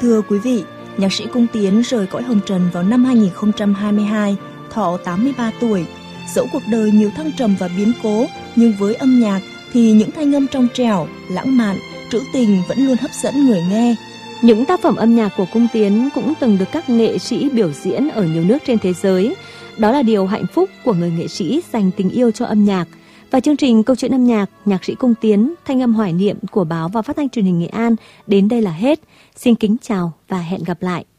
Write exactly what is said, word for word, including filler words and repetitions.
Thưa quý vị, nhạc sĩ Cung Tiến rời cõi hồng trần vào năm hai nghìn không trăm hai mươi hai, thọ tám mươi ba tuổi. Dẫu cuộc đời nhiều thăng trầm và biến cố, nhưng với âm nhạc thì những thanh âm trong trẻo, lãng mạn, trữ tình vẫn luôn hấp dẫn người nghe. Những tác phẩm âm nhạc của Cung Tiến cũng từng được các nghệ sĩ biểu diễn ở nhiều nước trên thế giới. Đó là điều hạnh phúc của người nghệ sĩ dành tình yêu cho âm nhạc. Và chương trình Câu chuyện âm nhạc, nhạc sĩ Cung Tiến, thanh âm hoài niệm của báo và phát thanh truyền hình Nghệ An đến đây là hết. Xin kính chào và hẹn gặp lại.